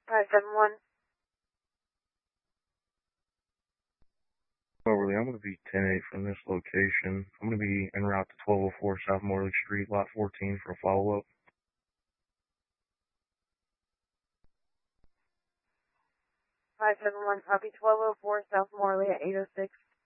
571. Overly, I'm going to be 10-8 from this location. I'm going to be en route to 1204 South Morley Street, lot 14 for a follow-up. 571, copy 1204 South Morley at 806.